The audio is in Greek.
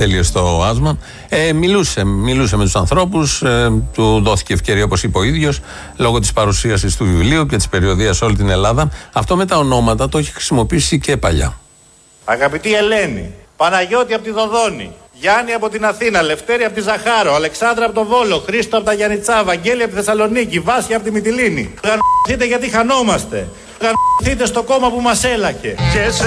τελείωσε το άσμα. Μιλούσε με τους ανθρώπους, του δόθηκε ευκαιρία, όπως είπε ο ίδιος, λόγω της παρουσίασης του βιβλίου και της περιοδείας σε όλη την Ελλάδα. Αυτό με τα ονόματα το έχει χρησιμοποιήσει και παλιά. Αγαπητή Ελένη, Παναγιώτη από τη Δοδόνη, Γιάννη από την Αθήνα, Λευτέρη από τη Ζαχάρο, Αλεξάνδρα από το Βόλο, Χρήστο από τα Γιαννιτσά, Βαγγέλη από τη Θεσσαλονίκη, Βάσια από τη Μυτιλήνη. Γαμηθείτε γιατί χανόμαστε. Γαμηθείτε στο κόμμα που μας έλακε.